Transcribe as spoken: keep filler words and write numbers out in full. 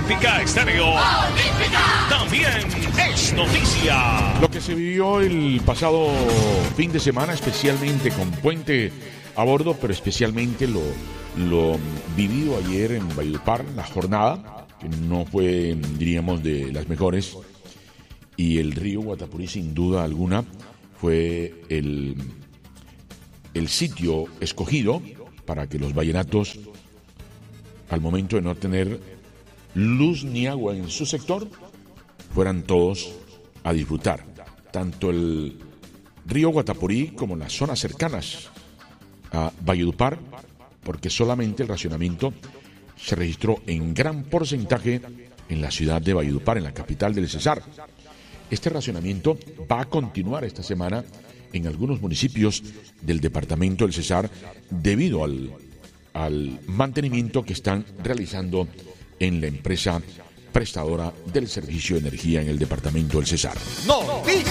Olímpica Estéreo. Olímpica. También es noticia. Lo que se vivió el pasado fin de semana, especialmente con Puente a bordo, pero especialmente lo, lo vivido ayer en Valledupar, la jornada, que no fue, diríamos, de las mejores. Y el río Guatapurí, sin duda alguna, fue el, el sitio escogido para que los vallenatos, al momento de no tener luz ni agua en su sector, fueran todos a disfrutar. Tanto el río Guatapurí como las zonas cercanas a Valledupar, porque solamente el racionamiento se registró en gran porcentaje en la ciudad de Valledupar, en la capital del Cesar. Este racionamiento va a continuar esta semana en algunos municipios del departamento del Cesar debido al, al mantenimiento que están realizando en la empresa prestadora del servicio de energía en el departamento del Cesar. No.